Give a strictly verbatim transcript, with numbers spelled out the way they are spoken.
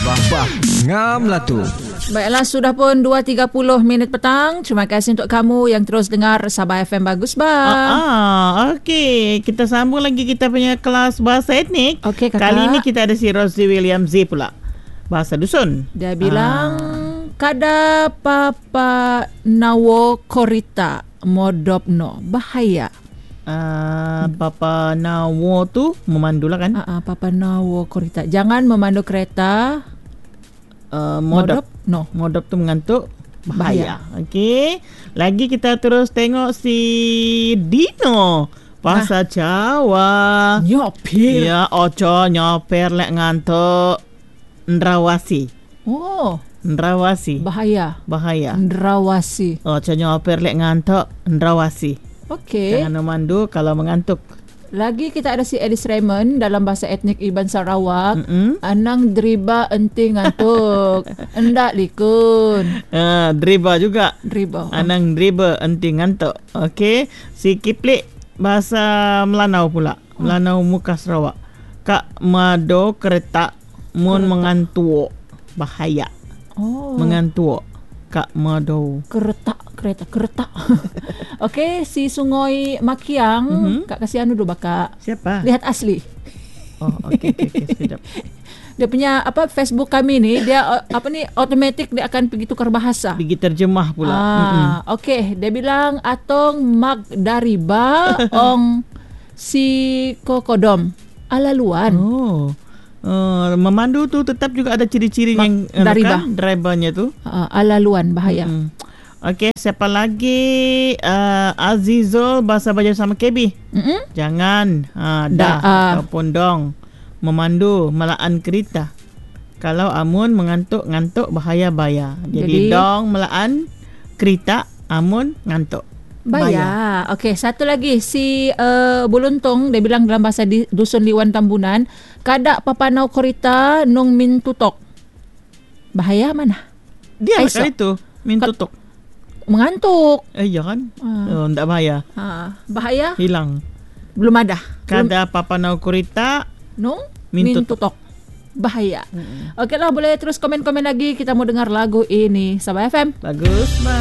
Bah-bah, ngam lah tu. Baiklah, sudah pun dua tiga puluh minit petang. Terima kasih untuk kamu yang terus dengar Sabah F M Bagus, Bah. Ah, ah, okey. Kita sambung lagi kita punya kelas bahasa etnik. Okey, Kakak. Kali ini kita ada si Rosie William Z pula. Bahasa dusun. Dia bilang, ah. kada papa nawo korita modopno. Bahaya. Uh, Papa Nawo tu memandu lah kan? Uh, uh, Papa Nawo korita. Jangan memandu kereta. Uh, modop. Modop? No. Modop tu mengantuk. Bahaya. Bahaya. Okey. Lagi kita terus tengok si Dino. Bahasa nah. Jawa. Nyopir. Ya, ojo nyoper lek ngantuk. Ndrawasi. Oh. Ndrawasi. Bahaya. Bahaya. Ndrawasi. Ojo nyoper lek ngantuk. Ndrawasi. Okey. Jangan memandu kalau mengantuk. Lagi kita ada si Edis Raymond dalam bahasa etnik Iban Sarawak. Mm-mm. Anang driba enti ngantuk. Endak likun. Uh, driba juga. Driba. Anang driba enti ngantuk. Okey. Si Kiplik bahasa Melanau pula. Oh. Melanau muka Sarawak. Kak mado kereta mun mengantuk. Bahaya. Oh. Mengantuk. Kak mado. Kereta. Kereta. Kereta. Okey, si Sungoi Makiang. Mm-hmm. Kak kasih anu dulu Kak. Siapa? Lihat asli. Oh, okey okey okay, sedap. Dia punya apa Facebook kami ni, dia apa ni automatic dia akan pergi tukar bahasa. Pergi terjemah pula. Ah, okey, dia bilang atong mag dariba ong si kokodom alaluan. Oh. Uh, memandu tu tetap juga ada ciri-ciri Mag- yang dariba. kan drivernya tu. Uh, alaluan bahaya. Hmm. Okey, siapa lagi? Uh, Azizul bahasa Bajawa sama K B. Mm-mm. Jangan ha, dah Da, uh. ataupun dong memandu melaan kereta. Kalau amun mengantuk ngantuk bahaya baya. Jadi, Jadi dong melaan kereta amun ngantuk. Baya. Okey, satu lagi si uh, Buluntung dia bilang dalam bahasa di, dusun Liwan Tambunan, kadak papanau korita nung min tutok. Bahaya mana? Dia Aiso. kali itu min tutuk. Mengantuk. Eh ya kan? Ah. Oh, tak bahaya. Ha, bahaya? Hilang. Belum ada. Kada papanau kurita Nung min min tutok. tutok. Bahaya. Mm-hmm. Okeylah, boleh terus komen-komen lagi. Kita mau dengar lagu ini. Sabah F M. Bagus, Bang.